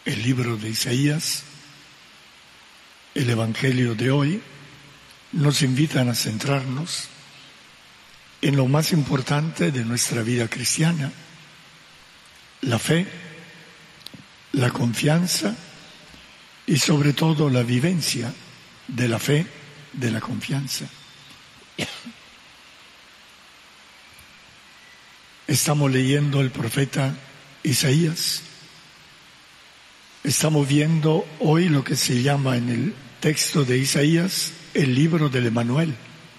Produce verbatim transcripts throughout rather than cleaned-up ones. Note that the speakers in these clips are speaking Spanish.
el libro de Isaías, el Evangelio de hoy, nos invitan a centrarnos en lo más importante de nuestra vida cristiana, la fe, la confianza y sobre todo la vivencia de la fe, de la confianza. Estamos leyendo el profeta Isaías. Estamos viendo hoy lo que se llama en el texto de Isaías el libro del Emanuel.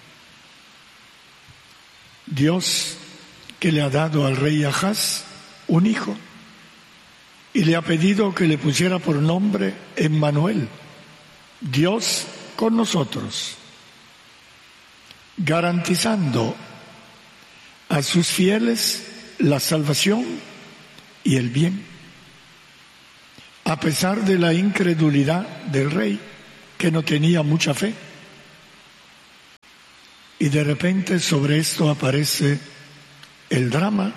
Dios que le ha dado al rey Ahaz un hijo y le ha pedido que le pusiera por nombre Emmanuel, Dios con nosotros, garantizando a sus fieles la salvación y el bien, a pesar de la incredulidad del rey, que no tenía mucha fe. Y de repente sobre esto aparece el drama,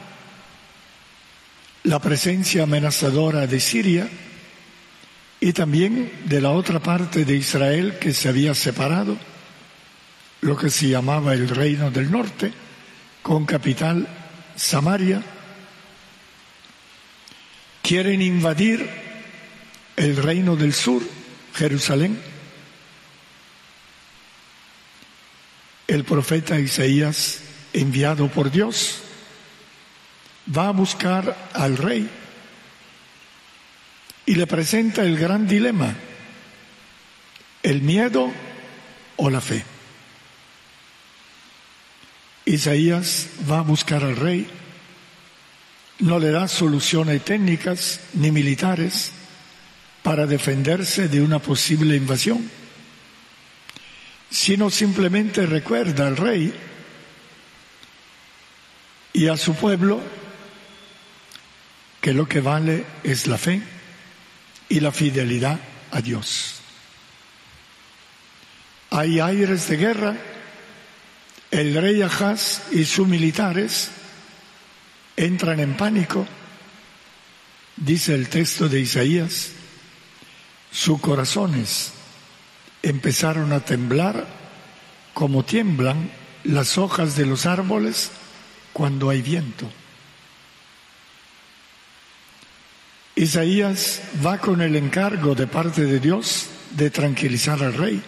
la presencia amenazadora de Siria y también de la otra parte de Israel que se había separado, lo que se llamaba el Reino del Norte, con capital Samaria. Quieren invadir el Reino del Sur, Jerusalén. El profeta Isaías, enviado por Dios, va a buscar al rey y le presenta el gran dilema: el miedo o la fe. Isaías va a buscar al rey, no le da soluciones técnicas ni militares para defenderse de una posible invasión, sino simplemente recuerda al rey y a su pueblo que lo que vale es la fe y la fidelidad a Dios. Hay aires de guerra. El rey Ahaz y sus militares entran en pánico. Dice el texto de Isaías, sus corazones empezaron a temblar como tiemblan las hojas de los árboles cuando hay viento. Isaías va con el encargo de parte de Dios de tranquilizar al rey.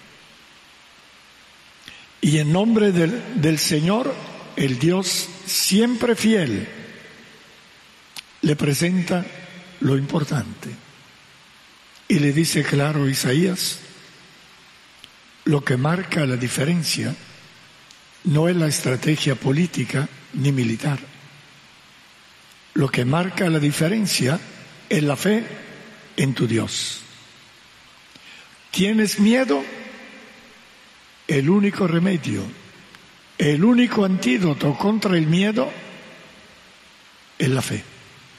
Y en nombre del, del Señor, el Dios siempre fiel, le presenta lo importante. Y le dice claro Isaías, lo que marca la diferencia no es la estrategia política ni militar. Lo que marca la diferencia es la fe en tu Dios. ¿Tienes miedo? El único remedio, el único antídoto contra el miedo es la fe.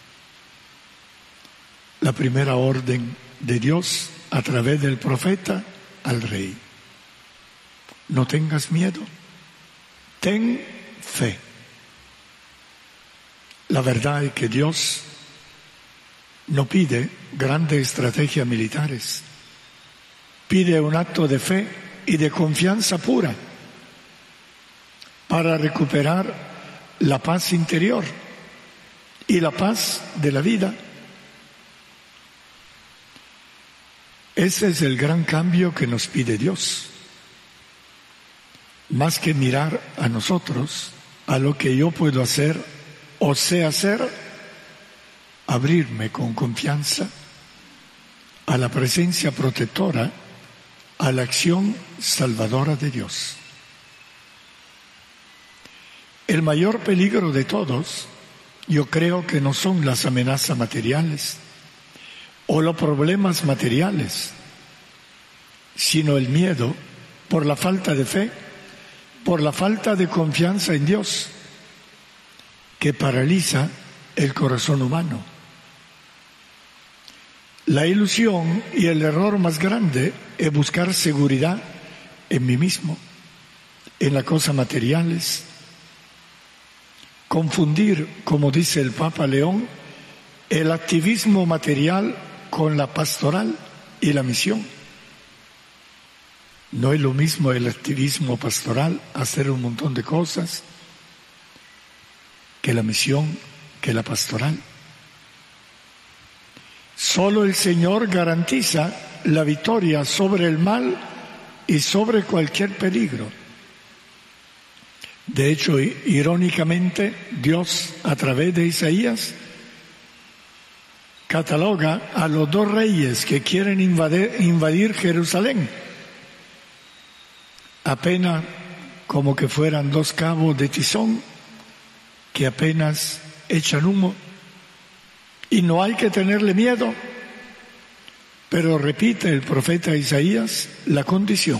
La primera orden de Dios a través del profeta al rey. No tengas miedo, ten fe. La verdad es que Dios no pide grandes estrategias militares, pide un acto de fe y de confianza pura para recuperar la paz interior y la paz de la vida. Ese es el gran cambio que nos pide Dios. Más que mirar a nosotros, a lo que yo puedo hacer o sé hacer, abrirme con confianza a la presencia protectora, a la acción salvadora de Dios. El mayor peligro de todos, yo creo que no son las amenazas materiales o los problemas materiales, sino el miedo por la falta de fe, por la falta de confianza en Dios, que paraliza el corazón humano. La ilusión y el error más grande es buscar seguridad en mí mismo, en las cosas materiales. Confundir, como dice el Papa León, el activismo material con la pastoral y la misión. No es lo mismo el activismo pastoral, hacer un montón de cosas, que la misión, que la pastoral. Solo el Señor garantiza la victoria sobre el mal y sobre cualquier peligro. De hecho, irónicamente, Dios, a través de Isaías, cataloga a los dos reyes que quieren invadir, invadir Jerusalén, apenas como que fueran dos cabos de tizón que apenas echan humo, y no hay que tenerle miedo, pero repite el profeta Isaías la condición,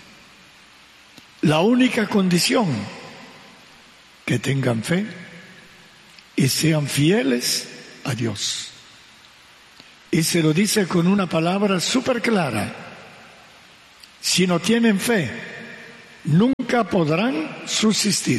la única condición, que tengan fe y sean fieles a Dios. Y se lo dice con una palabra súper clara: si no tienen fe, nunca podrán subsistir.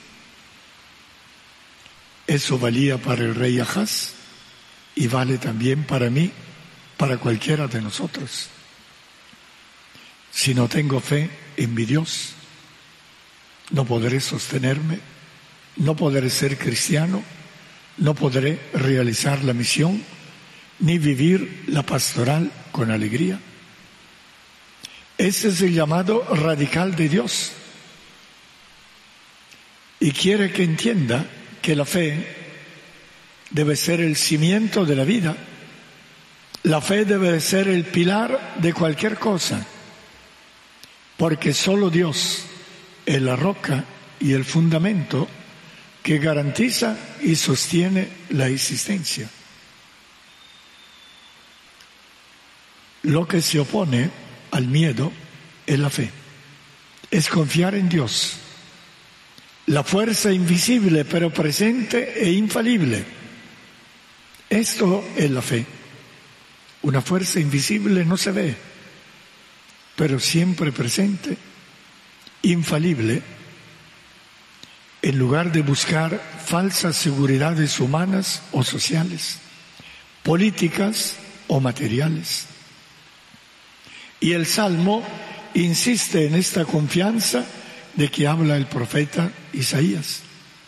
Eso valía para el rey Ahaz y vale también para mí, para cualquiera de nosotros. Si no tengo fe en mi Dios, no podré sostenerme, no podré ser cristiano, no podré realizar la misión, ni vivir la pastoral con alegría. Ese es el llamado radical de Dios. Y quiere que entienda que la fe debe ser el cimiento de la vida. La fe debe ser el pilar de cualquier cosa, porque solo Dios es la roca y el fundamento que garantiza y sostiene la existencia. Lo que se opone al miedo es la fe, es confiar en Dios, la fuerza invisible pero presente e infalible. Esto es la fe. Una fuerza invisible no se ve, pero siempre presente, infalible. En lugar de buscar falsas seguridades humanas o sociales, políticas o materiales. Y el Salmo insiste en esta confianza de que habla el profeta Isaías.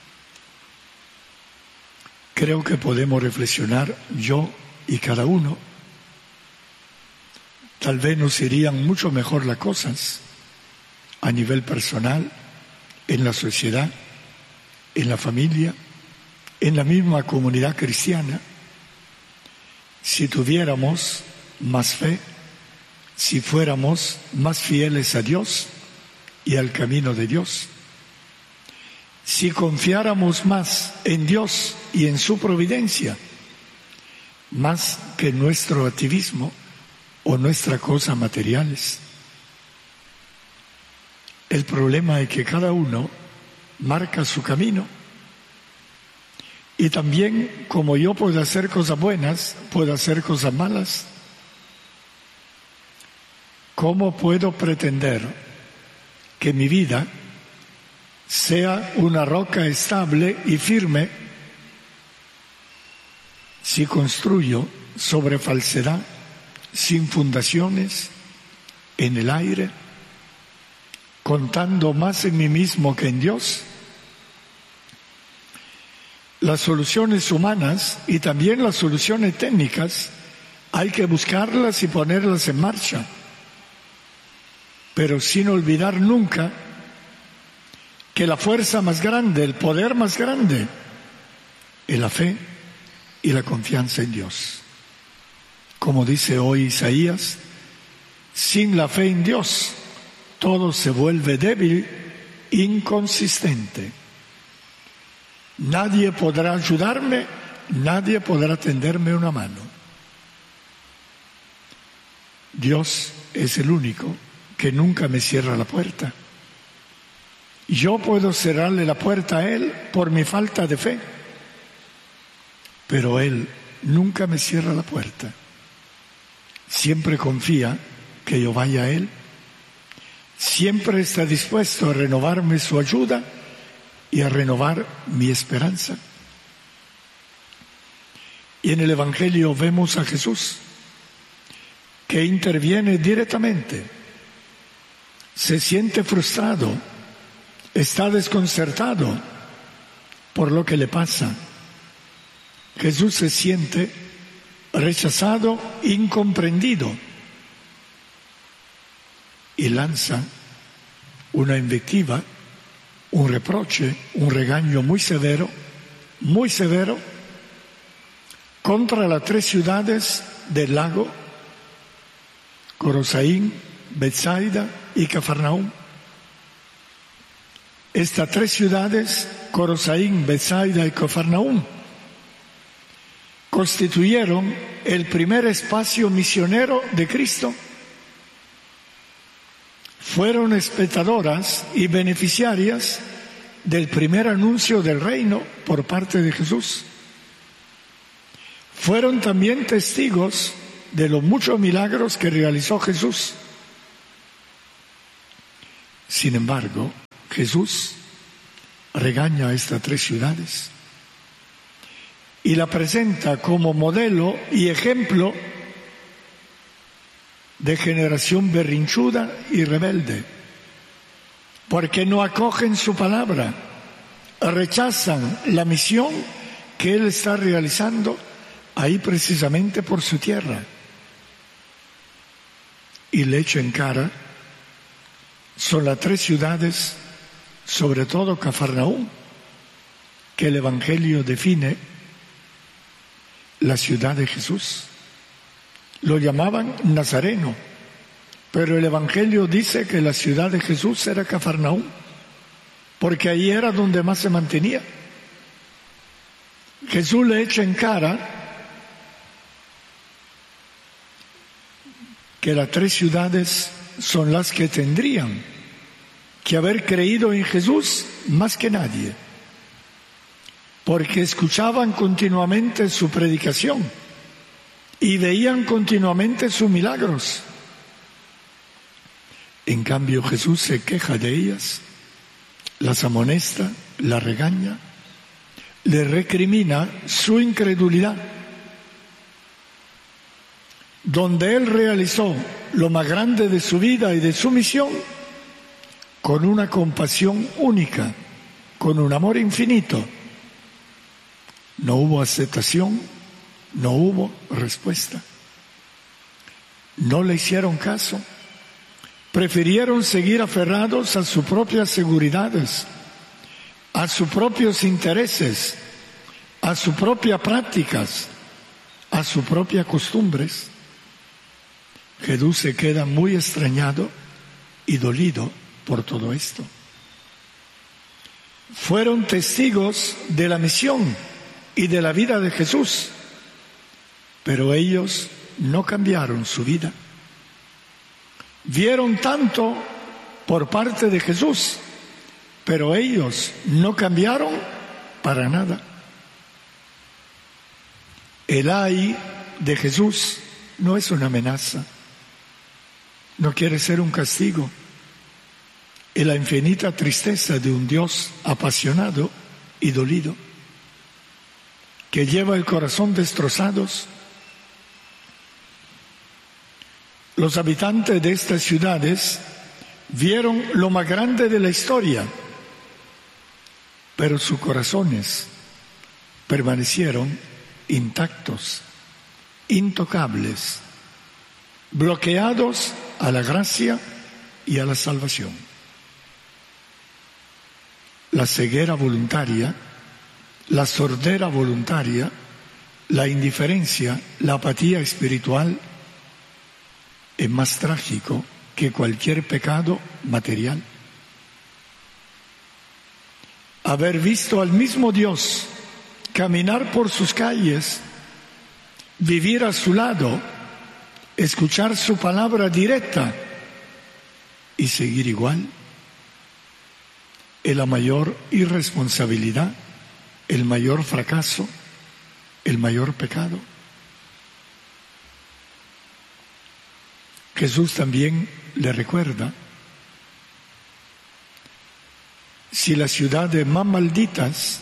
Creo que podemos reflexionar, yo y cada uno. Tal vez nos irían mucho mejor las cosas a nivel personal, en la sociedad, en la familia, en la misma comunidad cristiana, si tuviéramos más fe, si fuéramos más fieles a Dios y al camino de Dios, si confiáramos más en Dios y en su providencia, más que en nuestro activismo o nuestras cosas materiales. El problema es que cada uno marca su camino, y también, como yo puedo hacer cosas buenas, puedo hacer cosas malas. ¿Cómo puedo pretender que mi vida sea una roca estable y firme si construyo sobre falsedad, sin fundaciones, en el aire, contando más en mí mismo que en Dios? Las soluciones humanas y también las soluciones técnicas hay que buscarlas y ponerlas en marcha, pero sin olvidar nunca que la fuerza más grande, el poder más grande, es la fe y la confianza en Dios. Como dice hoy Isaías, sin la fe en Dios, todo se vuelve débil, inconsistente. Nadie podrá ayudarme, nadie podrá tenderme una mano. Dios es el único que nunca me cierra la puerta. Yo puedo cerrarle la puerta a Él por mi falta de fe, pero Él nunca me cierra la puerta. Siempre confía que yo vaya a Él. Siempre está dispuesto a renovarme su ayuda y a renovar mi esperanza. Y en el Evangelio vemos a Jesús que interviene directamente. Se siente frustrado, está desconcertado por lo que le pasa. Jesús se siente rechazado, incomprendido, y lanza una invectiva, un reproche, un regaño muy severo, muy severo, contra las tres ciudades del lago, Corosaín, Betsaida y Cafarnaúm. Estas tres ciudades, Corosaín, Betsaida y Cafarnaúm, constituyeron el primer espacio misionero de Cristo. Fueron espectadoras y beneficiarias del primer anuncio del reino por parte de Jesús. Fueron también testigos de los muchos milagros que realizó Jesús. Sin embargo, Jesús regaña a estas tres ciudades y la presenta como modelo y ejemplo de generación berrinchuda y rebelde, porque no acogen su palabra, rechazan la misión que Él está realizando ahí precisamente por su tierra, y le echa en cara. Son las tres ciudades, sobre todo Cafarnaúm, que el Evangelio define la ciudad de Jesús. Lo llamaban Nazareno, pero el Evangelio dice que la ciudad de Jesús era Cafarnaúm, porque ahí era donde más se mantenía. Jesús le echa en cara que las tres ciudades son las que tendrían que haber creído en Jesús más que nadie, porque escuchaban continuamente su predicación y veían continuamente sus milagros. En cambio, Jesús se queja de ellas, las amonesta, las regaña, le recrimina su incredulidad. Donde Él realizó lo más grande de su vida y de su misión, con una compasión única, con un amor infinito, no hubo aceptación, no hubo respuesta. No le hicieron caso. Prefirieron seguir aferrados a sus propias seguridades, a sus propios intereses, a sus propias prácticas, a sus propias costumbres. Jesús se queda muy extrañado y dolido por todo esto. Fueron testigos de la misión y de la vida de Jesús, pero ellos no cambiaron su vida. Vieron tanto por parte de Jesús, pero ellos no cambiaron para nada. El ay de Jesús no es una amenaza, no quiere ser un castigo. Es la infinita tristeza de un Dios apasionado y dolido, que lleva el corazón destrozados. Los habitantes de estas ciudades vieron lo más grande de la historia, pero sus corazones permanecieron intactos, intocables, bloqueados a la gracia y a la salvación. La ceguera voluntaria, la sordera voluntaria, la indiferencia, la apatía espiritual es más trágico que cualquier pecado material. Haber visto al mismo Dios caminar por sus calles, vivir a su lado, escuchar su palabra directa y seguir igual, es la mayor irresponsabilidad, el mayor fracaso, el mayor pecado. Jesús también le recuerda: si las ciudades más malditas,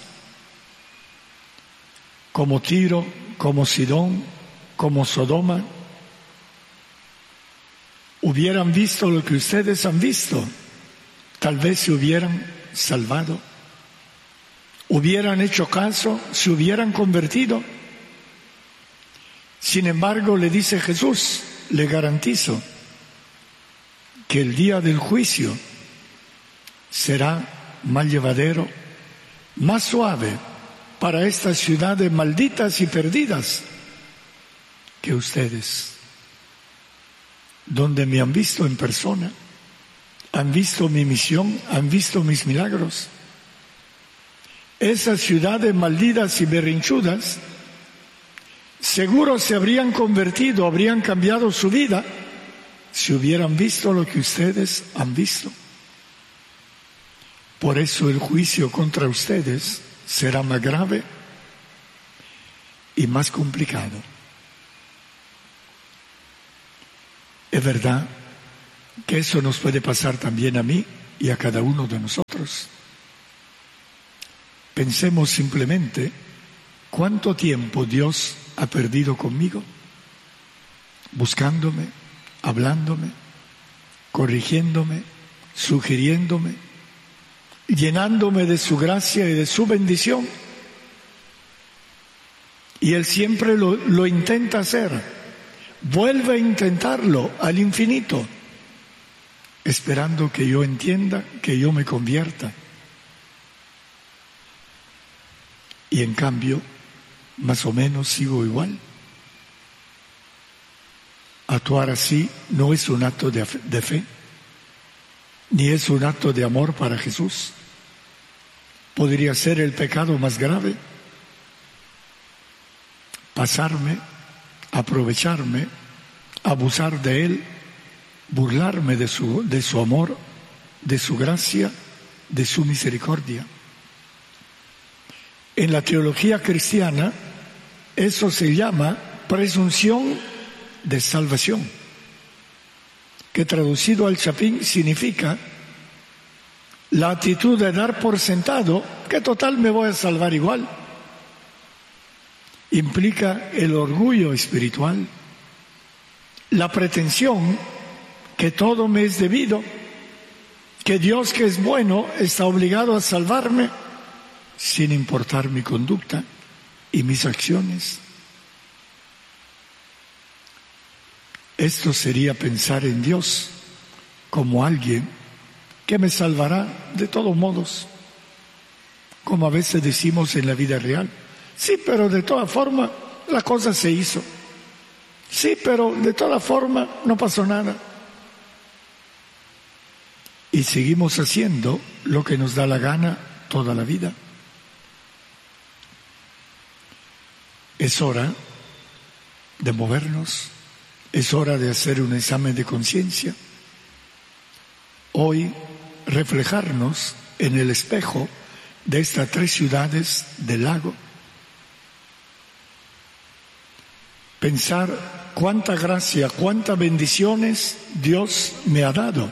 como Tiro, como Sidón, como Sodoma, hubieran visto lo que ustedes han visto, tal vez se hubieran salvado, hubieran hecho caso, se hubieran convertido. Sin embargo, le dice Jesús, le garantizo que el día del juicio será más llevadero, más suave para estas ciudades malditas y perdidas que ustedes, donde me han visto en persona, han visto mi misión, han visto mis milagros. Esas ciudades malditas y berrinchudas seguro se habrían convertido, habrían cambiado su vida si hubieran visto lo que ustedes han visto. Por eso el juicio contra ustedes será más grave y más complicado. Es verdad que eso nos puede pasar también a mí y a cada uno de nosotros. Pensemos simplemente cuánto tiempo Dios ha perdido conmigo, buscándome, hablándome, corrigiéndome, sugiriéndome, llenándome de su gracia y de su bendición. Y Él siempre lo, lo intenta hacer, vuelve a intentarlo al infinito, esperando que yo entienda, que yo me convierta. Y en cambio, más o menos sigo igual. Actuar así no es un acto de fe, ni es un acto de amor para Jesús. Podría ser el pecado más grave. Pasarme, aprovecharme, abusar de Él, burlarme de su, de su amor, de su gracia, de su misericordia. En la teología cristiana, eso se llama presunción de salvación, que traducido al chapín significa la actitud de dar por sentado que total me voy a salvar igual. Implica el orgullo espiritual, la pretensión que todo me es debido, que Dios, que es bueno, está obligado a salvarme sin importar mi conducta y mis acciones. Esto sería pensar en Dios como alguien que me salvará de todos modos, como a veces decimos en la vida real. Sí, pero de toda forma la cosa se hizo. Sí, pero de toda forma no pasó nada. Y seguimos haciendo lo que nos da la gana toda la vida. Es hora de movernos, es hora de hacer un examen de conciencia. Hoy reflejarnos en el espejo de estas tres ciudades del lago. Pensar cuánta gracia, cuántas bendiciones Dios me ha dado.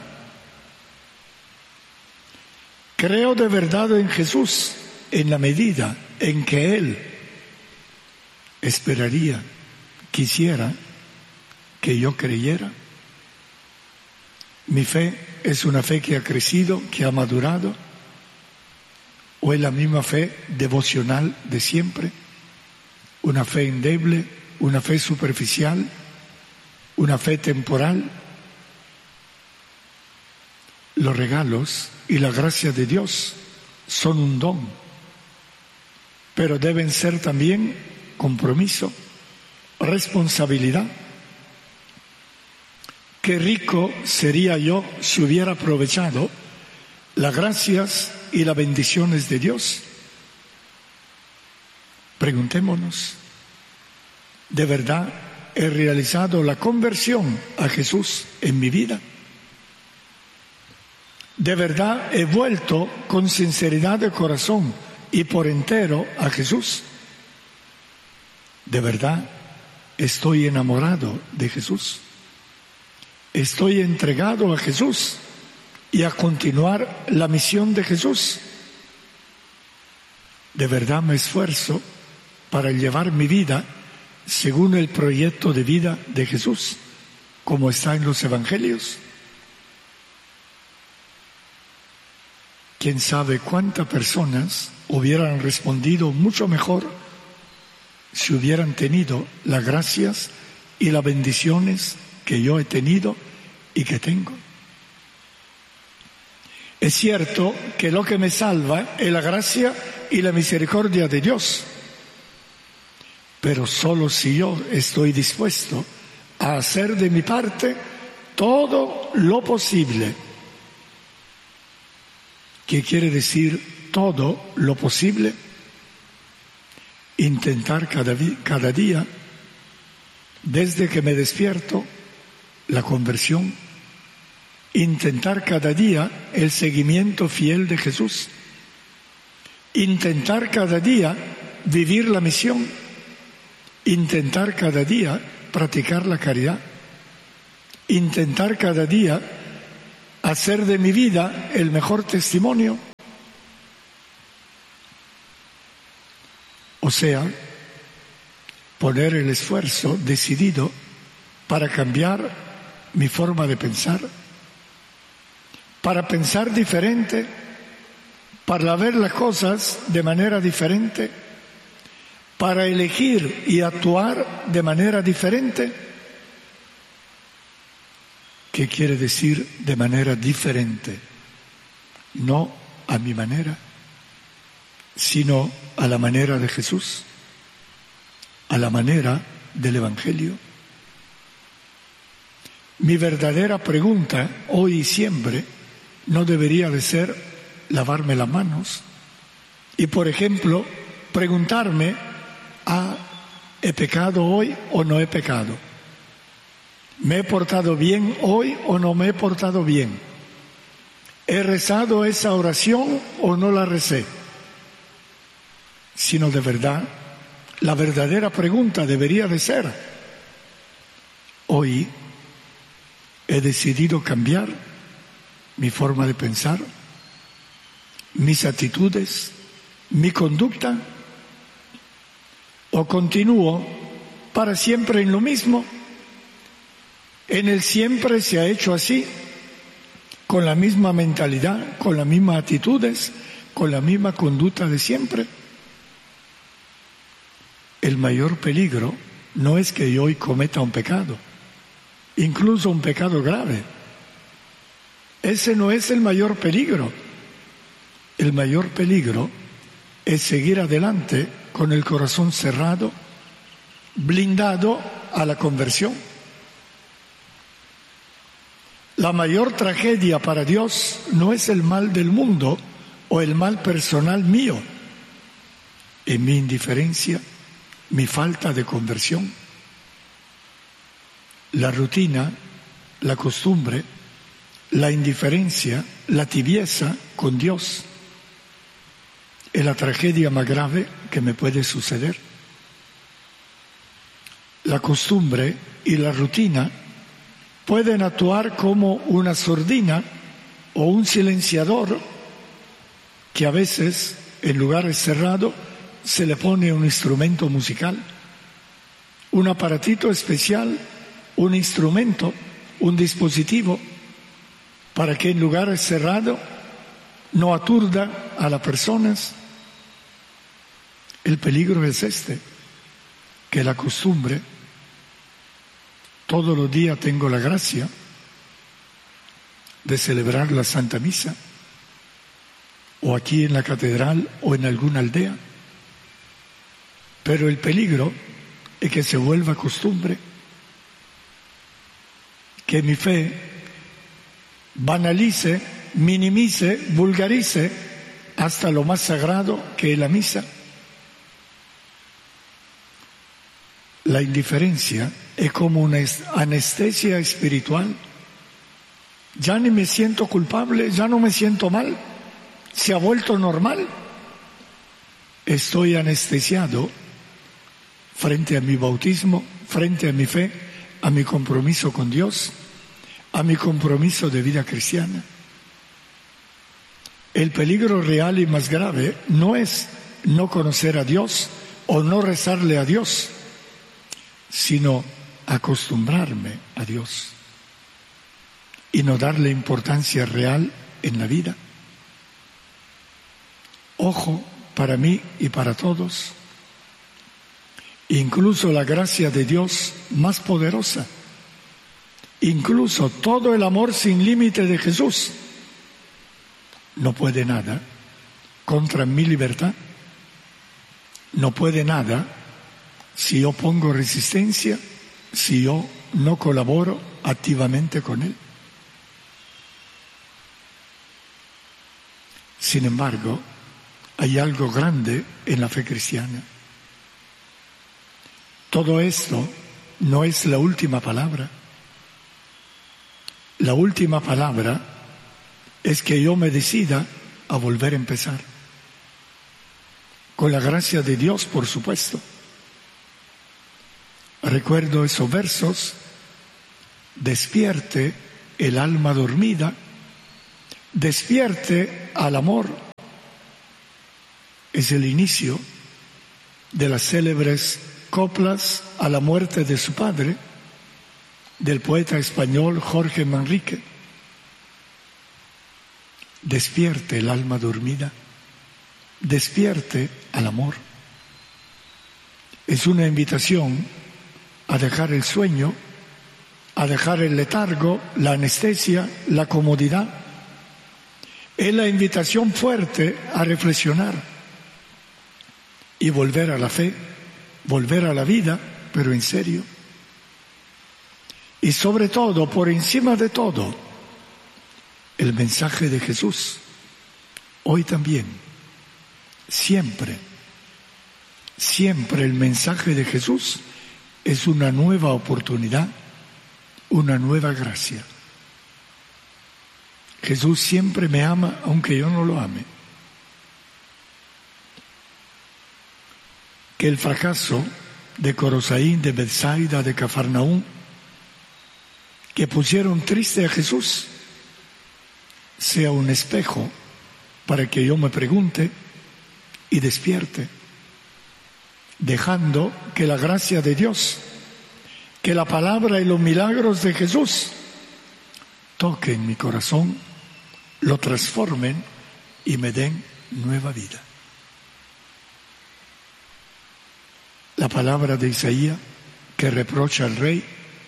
Creo de verdad en Jesús en la medida en que Él esperaría, quisiera que yo creyera. Mi fe es una fe que ha crecido, que ha madurado, o es la misma fe devocional de siempre, una fe endeble, una fe superficial, una fe temporal. Los regalos y la gracia de Dios son un don, pero deben ser también compromiso, responsabilidad. Qué rico sería yo si hubiera aprovechado las gracias y las bendiciones de Dios. Preguntémonos, ¿de verdad he realizado la conversión a Jesús en mi vida? ¿De verdad he vuelto con sinceridad de corazón y por entero a Jesús? ¿De verdad estoy enamorado de Jesús? ¿Estoy entregado a Jesús y a continuar la misión de Jesús? ¿De verdad me esfuerzo para llevar mi vida según el proyecto de vida de Jesús? como está en los evangelios. Quién sabe cuántas personas hubieran respondido mucho mejor si hubieran tenido las gracias y las bendiciones que yo he tenido y que tengo. Es cierto que lo que me salva es la gracia y la misericordia de Dios, pero solo si yo estoy dispuesto a hacer de mi parte todo lo posible. ¿Qué quiere decir todo lo posible? Intentar cada, cada día, desde que me despierto, la conversión. Intentar cada día el seguimiento fiel de Jesús. Intentar cada día vivir la misión. Intentar cada día practicar la caridad. Intentar cada día hacer de mi vida el mejor testimonio. O sea, poner el esfuerzo decidido para cambiar mi forma de pensar, para pensar diferente, para ver las cosas de manera diferente, para elegir y actuar de manera diferente. ¿Qué quiere decir de manera diferente? No a mi manera, sino a la manera de Jesús, a la manera del Evangelio. Mi verdadera pregunta, hoy y siempre, no debería de ser lavarme las manos y, por ejemplo, preguntarme, ¿ah, he pecado hoy o no he pecado? ¿Me he portado bien hoy o no me he portado bien? ¿He rezado esa oración o no la recé? Sino de verdad, la verdadera pregunta debería de ser, hoy he decidido cambiar mi forma de pensar, mis actitudes, mi conducta, o continúo para siempre en lo mismo. En el siempre se ha hecho así, con la misma mentalidad, con las mismas actitudes, con la misma conducta de siempre. El mayor peligro no es que yo hoy cometa un pecado, incluso un pecado grave. Ese no es el mayor peligro. El mayor peligro es seguir adelante con el corazón cerrado, blindado a la conversión. La mayor tragedia para Dios no es el mal del mundo o el mal personal mío, es mi indiferencia, mi falta de conversión. La rutina, la costumbre, la indiferencia, la tibieza con Dios es la tragedia más grave que me puede suceder. La costumbre y la rutina pueden actuar como una sordina o un silenciador que a veces, en lugares cerrados, se le pone un instrumento musical, un aparatito especial, un instrumento, un dispositivo, para que en lugares cerrados no aturda a las personas. El peligro es este, que la costumbre, todos los días tengo la gracia de celebrar la Santa Misa, o aquí en la catedral o en alguna aldea, pero el peligro es que se vuelva costumbre, que mi fe banalice, minimice, vulgarice hasta lo más sagrado que es la misa. La indiferencia es como una anestesia espiritual. Ya ni me siento culpable, ya no me siento mal, se ha vuelto normal. Estoy anestesiado frente a mi bautismo, frente a mi fe, a mi compromiso con Dios, a mi compromiso de vida cristiana. El peligro real y más grave no es no conocer a Dios o no rezarle a Dios, sino acostumbrarme a Dios y no darle importancia real en la vida. Ojo, para mí y para todos, incluso la gracia de Dios más poderosa, incluso todo el amor sin límite de Jesús, no puede nada contra mi libertad, no puede nada si yo pongo resistencia, si yo no colaboro activamente con Él. Sin embargo, hay algo grande en la fe cristiana. Todo esto no es la última palabra. La última palabra es que yo me decida a volver a empezar. Con la gracia de Dios, por supuesto. Recuerdo esos versos: despierte el alma dormida, despierte al amor. Es el inicio de las célebres coplas a la muerte de su padre, del poeta español Jorge Manrique. Despierte el alma dormida, despierte al amor. Es una invitación a dejar el sueño, a dejar el letargo, la anestesia, la comodidad. Es la invitación fuerte a reflexionar y volver a la fe, volver a la vida, pero en serio. Y sobre todo, por encima de todo, el mensaje de Jesús, hoy también, siempre, siempre el mensaje de Jesús es una nueva oportunidad, una nueva gracia. Jesús siempre me ama aunque yo no lo ame. Que el fracaso de Corosaín, de Betsaida, de Cafarnaúm, que pusieron triste a Jesús, sea un espejo para que yo me pregunte y despierte, dejando que la gracia de Dios, que la palabra y los milagros de Jesús toquen mi corazón, lo transformen y me den nueva vida. La palabra de Isaías que reprocha al rey,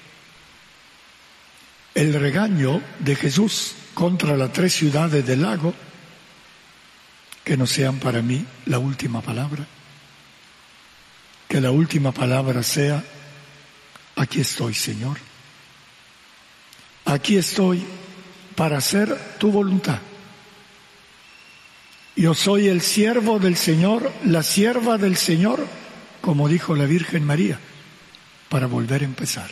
el regaño de Jesús contra las tres ciudades del lago, que no sean para mí la última palabra. Que la última palabra sea: aquí estoy, Señor. Aquí estoy para hacer tu voluntad. Yo soy el siervo del Señor, la sierva del Señor, como dijo la Virgen María, para volver a empezar.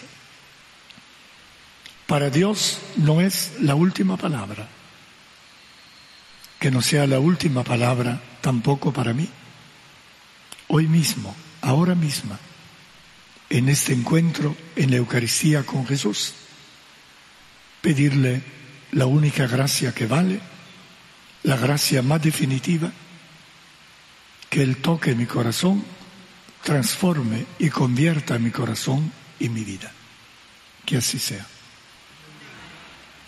Para Dios no es la última palabra. Que no sea la última palabra tampoco para mí. Hoy mismo, ahora misma, en este encuentro en la Eucaristía con Jesús, pedirle la única gracia que vale, la gracia más definitiva, que Él toque mi corazón, transforme y convierta mi corazón y mi vida. Que así sea.